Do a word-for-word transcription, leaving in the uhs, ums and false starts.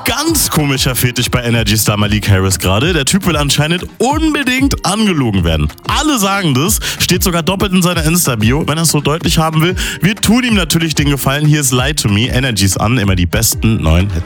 Ganz komischer Fetisch bei Energy Star Malik Harris gerade. Der Typ will anscheinend unbedingt angelogen werden. Alle sagen das, steht sogar doppelt in seiner Insta-Bio. Wenn er es so deutlich haben will, wir tun ihm natürlich den Gefallen. Hier ist Lie to Me, Energies an, immer die besten neuen Hits.